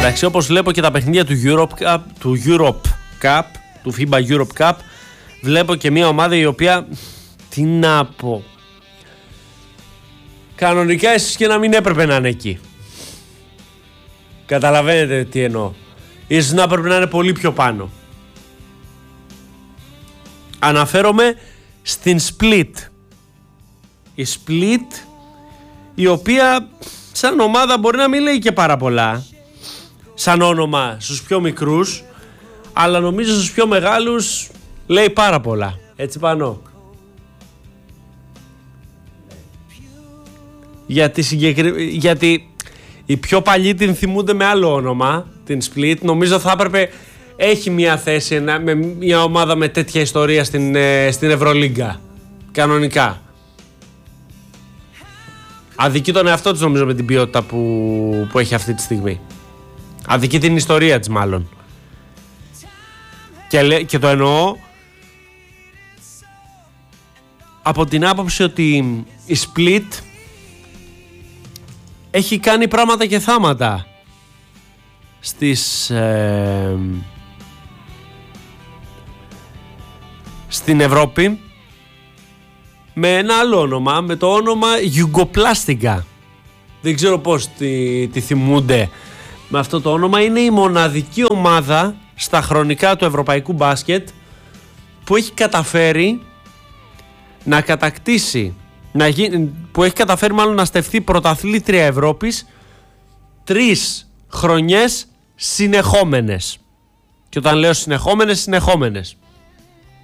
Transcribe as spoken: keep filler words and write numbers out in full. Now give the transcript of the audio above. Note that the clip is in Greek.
μεταξύ, όπως βλέπω και τα παιχνίδια του Europe Cup, του Europe Cup, του φίμπα Europe Cup, βλέπω και μια ομάδα η οποία, τι να πω, κανονικά ίσως και να μην έπρεπε να είναι εκεί. Καταλαβαίνετε τι εννοώ. Ίσως να έπρεπε να είναι πολύ πιο πάνω. Αναφέρομαι στην Split. Η Split, η οποία σαν ομάδα μπορεί να μην λέει και πάρα πολλά σαν όνομα στους πιο μικρούς, αλλά νομίζω στους πιο μεγάλους λέει πάρα πολλά. Έτσι πάνω. Γιατί, συγκεκρι... Γιατί οι πιο παλιοί την θυμούνται με άλλο όνομα, την Split. Νομίζω θα έπρεπε, έχει μια θέση με μια ομάδα με τέτοια ιστορία στην, στην Ευρωλίγκα. Κανονικά. Αδικεί τον εαυτό της νομίζω με την ποιότητα που, που έχει αυτή τη στιγμή. Αδικεί την ιστορία της μάλλον. Και, και το εννοώ από την άποψη ότι η Split έχει κάνει πράγματα και θάματα στις, ε, στην Ευρώπη με ένα άλλο όνομα, με το όνομα Jugoplastika. Δεν ξέρω πώς τη, τη θυμούνται με αυτό το όνομα. Είναι η μοναδική ομάδα στα χρονικά του ευρωπαϊκού μπάσκετ που έχει καταφέρει να κατακτήσει, να γίνει, που έχει καταφέρει μάλλον να στεφθεί πρωταθλήτρια Ευρώπης τρεις χρονιές συνεχόμενες. Και όταν λέω συνεχόμενες, συνεχόμενες.